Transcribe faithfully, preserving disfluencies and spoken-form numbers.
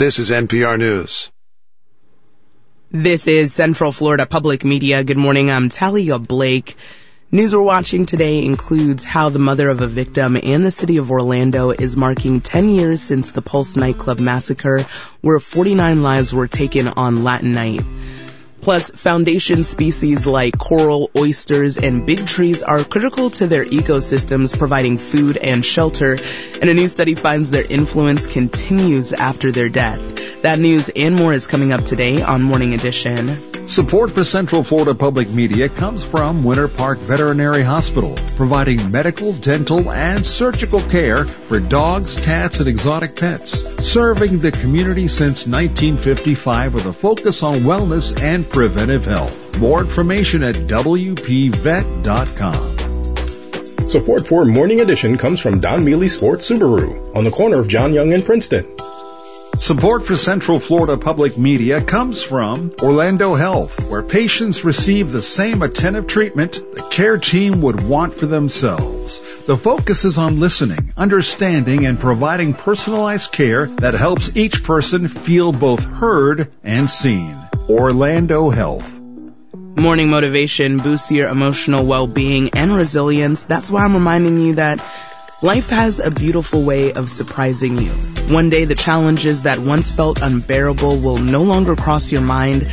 This is N P R News. This is Central Florida Public Media. Good morning, I'm Talia Blake. News we're watching today includes how the mother of a victim and the city of Orlando is marking ten years since the Pulse nightclub massacre, where forty-nine lives were taken on Latin night. Plus, foundation species like coral, oysters, and big trees are critical to their ecosystems, providing food and shelter, and a new study finds their influence continues after their death. That news and more is coming up today on Morning Edition. Support for Central Florida Public Media comes from Winter Park Veterinary Hospital, providing medical, dental, and surgical care for dogs, cats, and exotic pets, serving the community since nineteen fifty-five with a focus on wellness and preventive health. More information at W P vet dot com. Support for Morning Edition comes from Don Mealy Sports Subaru on the corner of John Young and Princeton. Support for Central Florida Public Media comes from Orlando Health, where patients receive the same attentive treatment the care team would want for themselves. The focus is on listening, understanding, and providing personalized care that helps each person feel both heard and seen. Orlando Health. Morning motivation boosts your emotional well-being and resilience. That's why I'm reminding you that life has a beautiful way of surprising you. One day, the challenges that once felt unbearable will no longer cross your mind.